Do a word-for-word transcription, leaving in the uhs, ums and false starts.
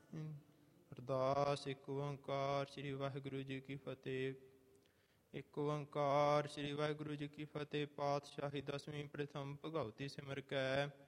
ਅਰਦਾਸ। ਇੱਕ ਓੰਕਾਰ ਸ੍ਰੀ ਵਾਹਿਗੁਰੂ ਜੀ ਕੀ ਫਤਿਹ। ਇੱਕ ਓੰਕਾਰ ਸ੍ਰੀ ਵਾਹਿਗੁਰੂ ਜੀ ਕੀ ਫਤਿਹ। ਪਾਤਸ਼ਾਹੀ ਦਸਵੀਂ ਪ੍ਰਥਮ ਭਗਉਤੀ ਸਿਮਰ ਕੈ